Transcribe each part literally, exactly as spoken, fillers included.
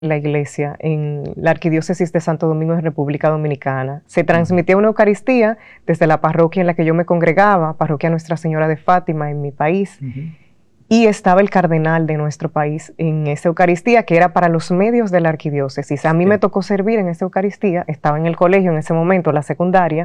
la iglesia en la Arquidiócesis de Santo Domingo en República Dominicana. Se transmitía una Eucaristía desde la parroquia en la que yo me congregaba, parroquia Nuestra Señora de Fátima en mi país, uh-huh. y estaba el cardenal de nuestro país en esa Eucaristía que era para los medios de la Arquidiócesis. A mí sí. me tocó servir en esa Eucaristía, estaba en el colegio en ese momento, la secundaria,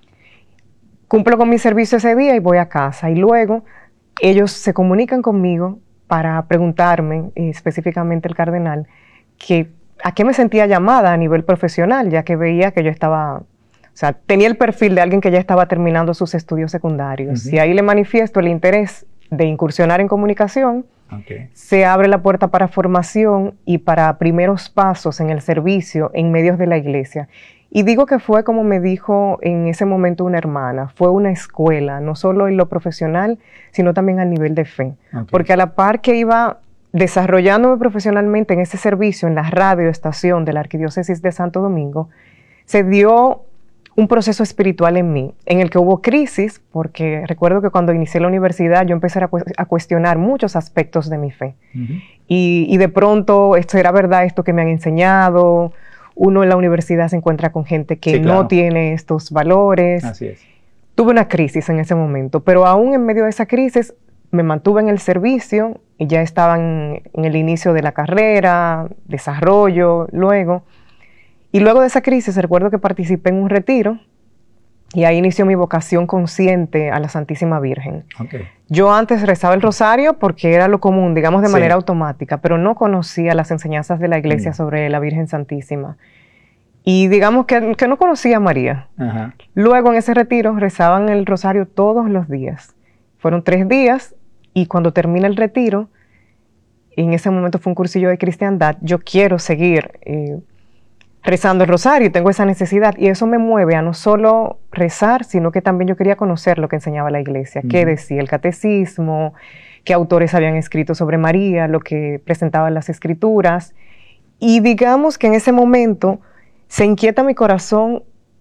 cumplo con mi servicio ese día y voy a casa, y luego ellos se comunican conmigo para preguntarme, específicamente el cardenal, que a qué me sentía llamada a nivel profesional, ya que veía que yo estaba, o sea, tenía el perfil de alguien que ya estaba terminando sus estudios secundarios. Uh-huh. Y ahí le manifiesto el interés de incursionar en comunicación, okay. se abre la puerta para formación y para primeros pasos en el servicio en medios de la iglesia. Y digo que fue como me dijo en ese momento una hermana, fue una escuela, no solo en lo profesional, sino también a nivel de fe. Okay. Porque a la par que iba desarrollándome profesionalmente en ese servicio, en la radioestación de la Arquidiócesis de Santo Domingo, se dio un proceso espiritual en mí, en el que hubo crisis, porque recuerdo que cuando inicié la universidad yo empecé a, cu a cuestionar muchos aspectos de mi fe. Uh-huh. y, y de pronto, ¿esto era verdad esto que me han enseñado? Uno en la universidad se encuentra con gente que sí, claro. no tiene estos valores. Así es. Tuve una crisis en ese momento, pero aún en medio de esa crisis me mantuve en el servicio y ya estaba en, en el inicio de la carrera, desarrollo, luego. Y luego de esa crisis recuerdo que participé en un retiro y ahí inició mi vocación consciente a la Santísima Virgen. Okay. Yo antes rezaba el rosario porque era lo común, digamos de sí. manera automática, pero no conocía las enseñanzas de la iglesia mm. sobre la Virgen Santísima. Y digamos que, que no conocía a María. Uh-huh. Luego en ese retiro rezaban el rosario todos los días. Fueron tres días y cuando termina el retiro, en ese momento fue un cursillo de cristiandad, yo quiero seguir eh, rezando el rosario, tengo esa necesidad y eso me mueve a no solo rezar, sino que también yo quería conocer lo que enseñaba la iglesia, uh-huh. qué decía el catecismo, qué autores habían escrito sobre María, lo que presentaban las escrituras. Y digamos que en ese momento se inquieta mi corazón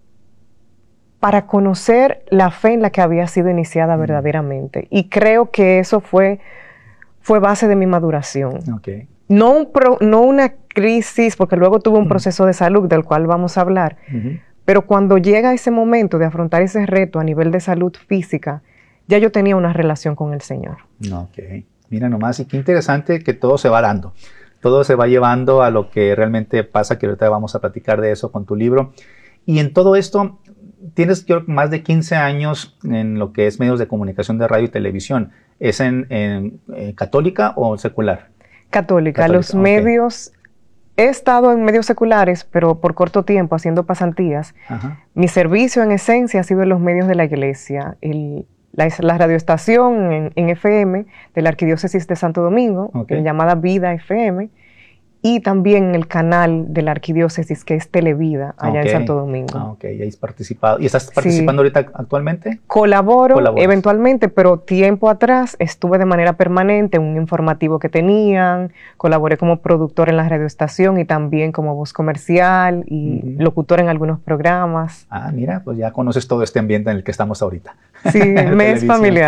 para conocer la fe en la que había sido iniciada uh-huh. verdaderamente. Y creo que eso fue, fue base de mi maduración. Okay. No, un pro, no una crisis, porque luego tuve un uh-huh. proceso de salud del cual vamos a hablar, uh-huh. pero cuando llega ese momento de afrontar ese reto a nivel de salud física, ya yo tenía una relación con el Señor. Ok, mira nomás, y qué interesante que todo se va dando. Todo se va llevando a lo que realmente pasa, que ahorita vamos a platicar de eso con tu libro. Y en todo esto, tienes yo más de quince años en lo que es medios de comunicación de radio y televisión. ¿Es en, en eh, católica o secular? Católica. Católica. Los okay. medios, he estado en medios seculares, pero por corto tiempo haciendo pasantías. Ajá. Mi servicio en esencia ha sido en los medios de la iglesia. El, la, la radioestación en, en F M de la Arquidiócesis de Santo Domingo, okay. llamada Vida F M, y también el canal de la Arquidiócesis, que es Televida, allá okay. en Santo Domingo. Ah, ok, y has participado. ¿Y estás participando sí. ahorita actualmente? Colaboro Colaboras. eventualmente, pero tiempo atrás estuve de manera permanente en un informativo que tenían, colaboré como productor en la radioestación y también como voz comercial y uh-huh. locutor en algunos programas. Ah, mira, pues ya conoces todo este ambiente en el que estamos ahorita. Sí, me es familiar.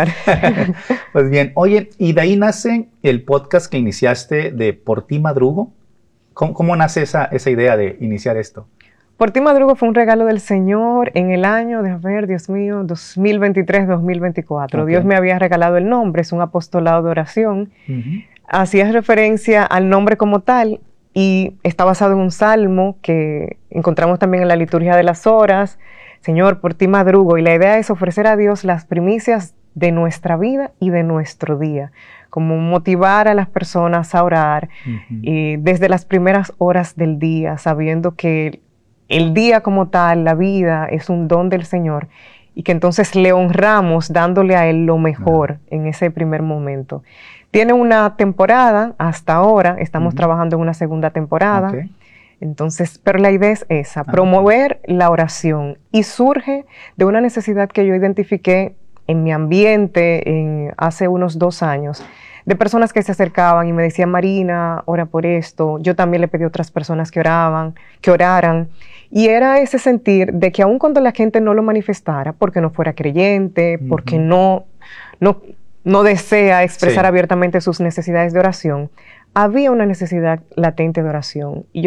Pues bien, oye, y de ahí nace el podcast que iniciaste de Por Ti Madrugo. ¿Cómo, cómo nace esa, esa idea de iniciar esto? Por Ti Madrugo fue un regalo del Señor en el año, de a ver, Dios mío, dos mil veintitrés, dos mil veinticuatro. Okay. Dios me había regalado el nombre, es un apostolado de oración. Uh-huh. Hacía referencia al nombre como tal y está basado en un salmo que encontramos también en la liturgia de las horas. Señor, por ti madrugo. Y la idea es ofrecer a Dios las primicias de nuestra vida y de nuestro día, como motivar a las personas a orar uh-huh. y desde las primeras horas del día, sabiendo que el día como tal, la vida, es un don del Señor y que entonces le honramos dándole a Él lo mejor uh-huh. en ese primer momento. Tiene una temporada, hasta ahora estamos uh-huh. trabajando en una segunda temporada. Okay. Entonces, pero la idea es esa, ah, promover okay. la oración, y surge de una necesidad que yo identifiqué en mi ambiente en, hace unos dos años, de personas que se acercaban y me decían, Marina, ora por esto. Yo también le pedí a otras personas que oraban, que oraran, y era ese sentir de que aun cuando la gente no lo manifestara, porque no fuera creyente, uh-huh. porque no, no, no desea expresar sí. abiertamente sus necesidades de oración, había una necesidad latente de oración. Y